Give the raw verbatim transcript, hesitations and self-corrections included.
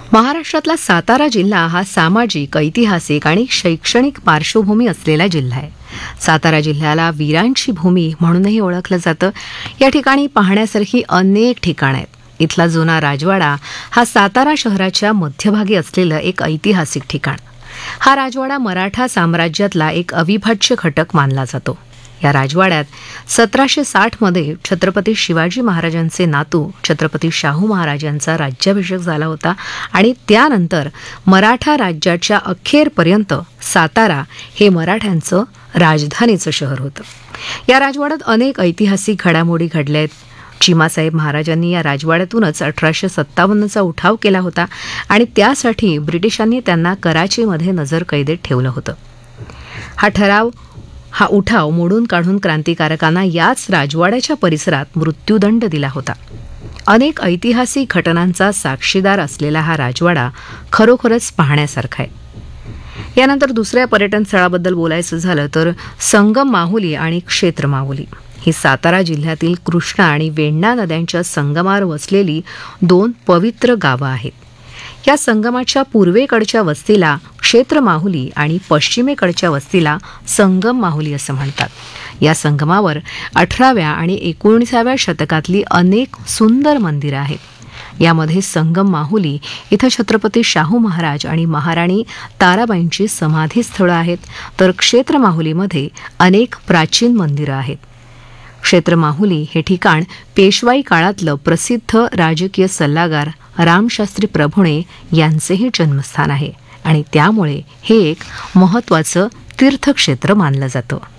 महाराष्ट्रातला सातारा जिल्हा हा सामाजिक, ऐतिहासिक आणि शैक्षणिक पार्श्वभूमी असलेला जिल्हा आहे. सातारा जिल्ह्याला वीरांची भूमी म्हणूनही ओळखलं जातं. या ठिकाणी पाहण्यासारखी अनेक ठिकाणं आहेत. इथला जुना राजवाडा हा सातारा शहराच्या मध्यभागी असलेलं एक ऐतिहासिक ठिकाण. हा राजवाडा मराठा साम्राज्यातला एक अविभाज्य घटक मानला जातो. या राजवाड्यात सतराशे साठमध्ये छत्रपती शिवाजी महाराजांचे नातू छत्रपती शाहू महाराजांचा राज्याभिषेक झाला होता आणि त्यानंतर मराठा राज्याच्या अखेरपर्यंत सातारा हे मराठ्यांचं राजधानीचं शहर होतं. या राजवाड्यात अनेक ऐतिहासिक घडामोडी घडल्या आहेत. चिमासाहेब महाराजांनी या राजवाड्यातूनच अठराशे सत्तावन्नचा उठाव केला होता आणि त्यासाठी ब्रिटिशांनी त्यांना कराचीमध्ये नजरकैदेत ठेवलं होतं. हा ठराव हा उठाव मोडून काढून क्रांतिकारकांना याच राजवाड्याच्या परिसरात मृत्यूदंड दिला होता. अनेक ऐतिहासिक घटनांचा साक्षीदार असलेला हा राजवाडा खरोखरच पाहण्यासारखा आहे. यानंतर दुसऱ्या पर्यटन स्थळाबद्दल बोलायचं झालं तर संगम माहुली आणि क्षेत्र माहुली ही सातारा जिल्ह्यातील कृष्णा आणि वेण्णा नद्यांच्या संगमावर वसलेली दोन पवित्र गावं आहेत. या संगमाच्या पूर्वेकडच्या वस्तीला क्षेत्र माहुली आणि पश्चिमेकडच्या वस्तीला संगम माहुली असं म्हणतात. या संगमावर अठराव्या आणि एकोणीसाव्या शतकातली अनेक सुंदर मंदिरं आहेत. यामध्ये संगम माहुली इथं छत्रपती शाहू महाराज आणि महाराणी ताराबाईंची समाधीस्थळं आहेत, तर क्षेत्र माहुलीमध्ये अनेक प्राचीन मंदिरं आहेत. क्षेत्र माहुली हे ठिकाण पेशवाई काळातलं प्रसिद्ध राजकीय सल्लागार रामशास्त्री प्रभुणे यांचेही जन्मस्थान आहे आणि त्यामुळे हे एक महत्त्वाचं तीर्थक्षेत्र मानलं जातं.